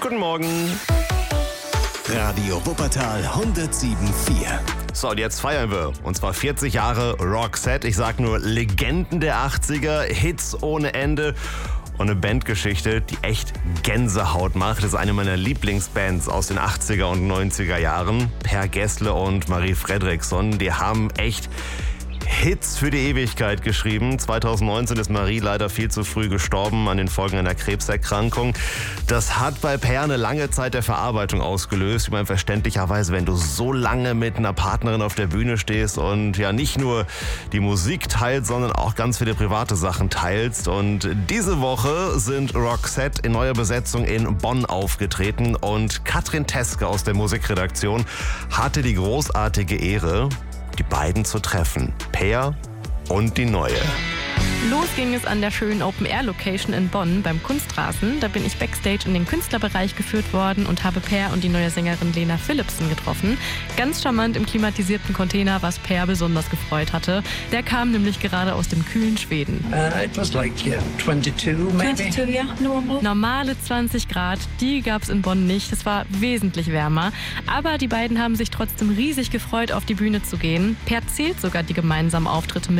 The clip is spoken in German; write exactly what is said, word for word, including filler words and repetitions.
Guten Morgen. Radio Wuppertal hundertsieben Komma vier. So, und jetzt feiern wir. Und zwar vierzig Jahre Roxette. Ich sag nur Legenden der achtziger, Hits ohne Ende. Und eine Bandgeschichte, die echt Gänsehaut macht. Das ist eine meiner Lieblingsbands aus den achtziger und neunziger Jahren. Per Gessle und Marie Fredriksson. Die haben echt Hits für die Ewigkeit geschrieben. zweitausendneunzehn ist Marie leider viel zu früh gestorben an den Folgen einer Krebserkrankung. Das hat bei Per eine lange Zeit der Verarbeitung ausgelöst. Ich meine, verständlicherweise, wenn du so lange mit einer Partnerin auf der Bühne stehst und ja nicht nur die Musik teilst, sondern auch ganz viele private Sachen teilst. Und diese Woche sind Roxette in neuer Besetzung in Bonn aufgetreten und Katrin Teske aus der Musikredaktion hatte die großartige Ehre, die beiden zu treffen. Per und die Neue. Los ging es an der schönen Open-Air-Location in Bonn beim Kunstrasen. Da bin ich backstage in den Künstlerbereich geführt worden und habe Per und die neue Sängerin Lena Philipsen getroffen. Ganz charmant im klimatisierten Container, was Per besonders gefreut hatte. Der kam nämlich gerade aus dem kühlen Schweden. Uh, it was like yeah, twenty-two maybe. twenty-two, yeah, normal. Normale zwanzig Grad, die gab es in Bonn nicht. Es war wesentlich wärmer. Aber die beiden haben sich trotzdem riesig gefreut, auf die Bühne zu gehen. Per zählt sogar die gemeinsamen Auftritte mit